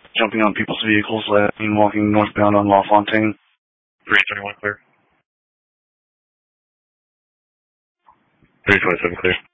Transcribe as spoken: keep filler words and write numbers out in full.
jumping on people's vehicles, and walking northbound on LaFontaine. three twenty-one clear. three twenty-seven clear.